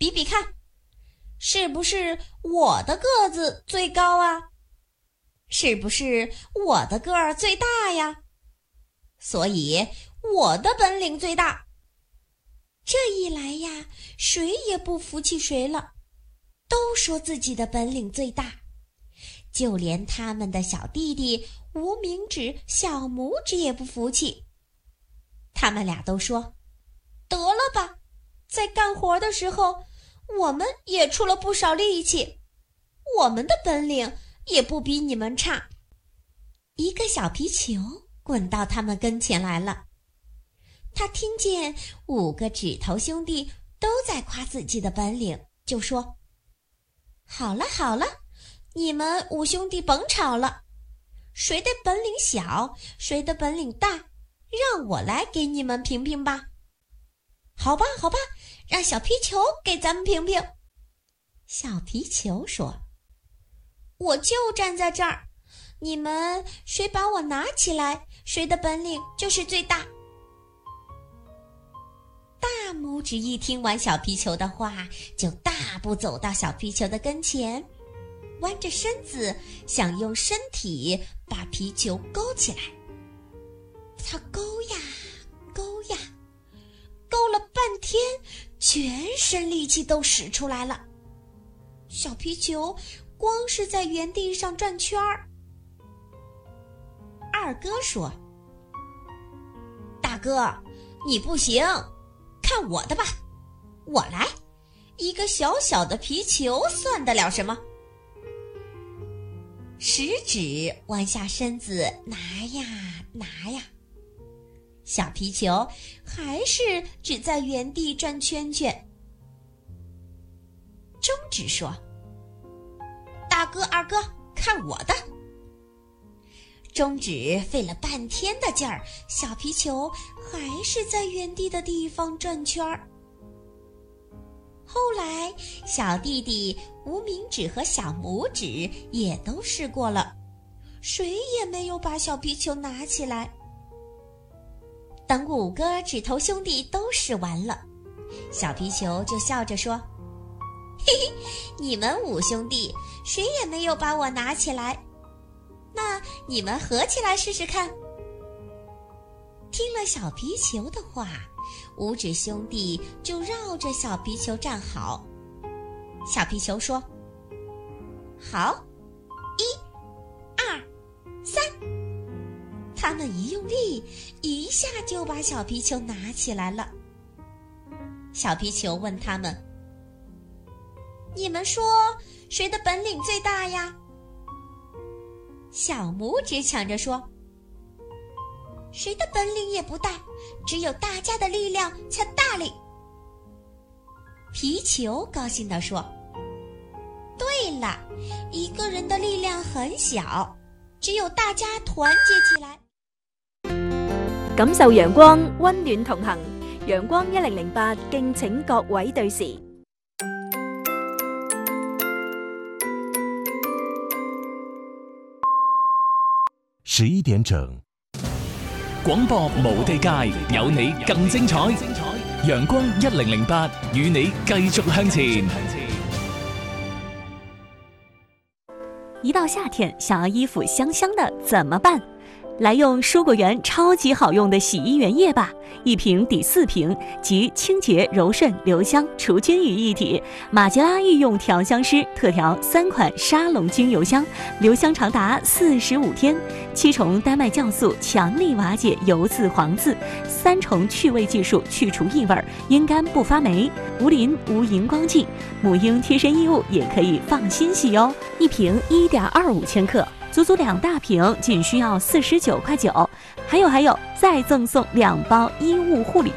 比比看，是不是我的个子最高啊？是不是我的个儿最大呀？所以我的本领最大。这一来呀，谁也不服气谁了，都说自己的本领最大。就连他们的小弟弟无名指、小拇指也不服气。他们俩都说，得了吧，在干活的时候，我们也出了不少力气，我们的本领也不比你们差。一个小皮球滚到他们跟前来了，他听见5个指头兄弟都在夸自己的本领，就说，好了好了，你们5兄弟甭吵了，谁的本领小，谁的本领大，让我来给你们评评吧。好吧好吧，让小皮球给咱们评评。小皮球说，我就站在这儿，你们谁把我拿起来，谁的本领就是最大。大拇指一听完小皮球的话，就大步走到小皮球的跟前，弯着身子想用身体把皮球勾起来。他勾呀勾呀，勾了半天，全身力气都使出来了。小皮球光是在原地上转圈儿。二哥说，大哥，你不行，看我的吧，我来，一个小小的皮球算得了什么？食指弯下身子拿呀拿呀，小皮球还是只在原地转圈圈。中指说，大哥二哥，看我的。中指费了半天的劲儿，小皮球还是在原地的地方转圈儿。后来小弟弟无名指和小拇指也都试过了，谁也没有把小皮球拿起来。等5个指头兄弟都试完了，小皮球就笑着说，嘿嘿，你们5兄弟谁也没有把我拿起来，那你们合起来试试看。听了小皮球的话，5指兄弟就绕着小皮球站好。小皮球说，好，1、2、3。他们一用力，一下就把小皮球拿起来了。小皮球问他们，你们说谁的本领最大呀？小拇指抢着说，谁的本领也不大，只有大家的力量才大力。皮球高兴地说，对了，一个人的力量很小，只有大家团结起来。 感受陽光，溫暖同行。陽光1008，敬請各位對時。 11點整，廣播無地界，有你更精彩。陽光1008，與你繼續向前。 一到夏天，想要衣服香香的怎麼辦？来用蔬果园超级好用的洗衣原液吧，1瓶抵4瓶，集清洁、柔顺、留香、除菌于一体。马吉拉御用调香师特调3款沙龙精油香，留香长达45天。7重丹麦酵素强力瓦解油渍黄渍，3重去味技术去除异味，阴干不发霉，无磷无荧光剂。母婴贴身衣物也可以放心洗哦，1瓶1.25千克。足足2大瓶，仅需要49.9块。还有，再赠送2包衣物护理